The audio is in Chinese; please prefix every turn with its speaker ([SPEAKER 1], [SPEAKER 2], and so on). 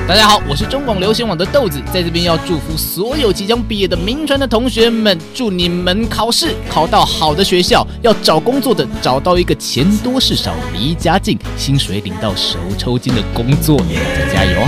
[SPEAKER 1] 大家好，我是中广流行网的豆子，在这边要祝福所有即将毕业的铭传的同学们，祝你们考试考到好的学校，要找工作的找到一个钱多事少、离家近、薪水领到手抽筋的工作，大家加油！